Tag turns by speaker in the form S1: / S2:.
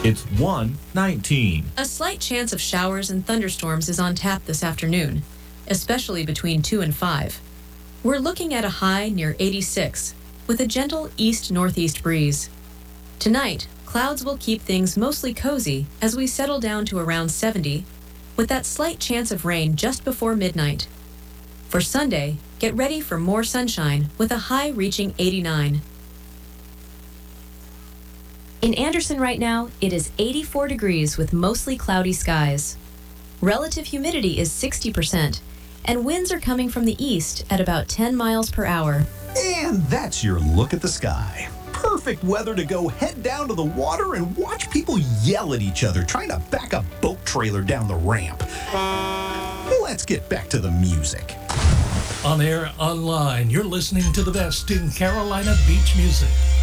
S1: It's 1:19.
S2: A slight chance of showers and thunderstorms is on tap this afternoon, especially between 2 and 5. We're looking at a high near 86, with a gentle east-northeast breeze. Tonight, clouds will keep things mostly cozy as we settle down to around 70, with that slight chance of rain just before midnight. For Sunday, get ready for more sunshine with a high reaching 89. In Anderson right now, it is 84 degrees with mostly cloudy skies. Relative humidity is 60%, and winds are coming from the east at about 10 miles per hour.
S3: And that's your look at the sky. Perfect weather to go head down to the water and watch people yell at each other trying to back a boat trailer down the ramp. Let's get back to the music.
S4: On air, online, you're listening to the best in Carolina beach music.